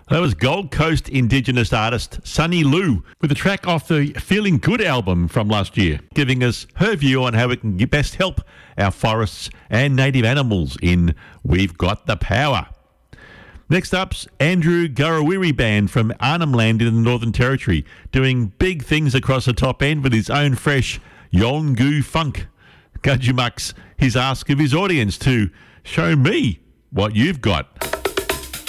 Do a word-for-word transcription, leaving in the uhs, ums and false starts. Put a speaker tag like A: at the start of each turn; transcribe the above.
A: That was Gold Coast Indigenous artist Sunny Lou with a track off the Feeling Good album from last year, giving us her view on how we can best help our forests and native animals in We've Got the Power. Next up's Andrew Garawiri Band from Arnhem Land in the Northern Territory, doing big things across the top end with his own fresh Yolngu funk. Gudjimux, his ask of his audience to show me what you've got.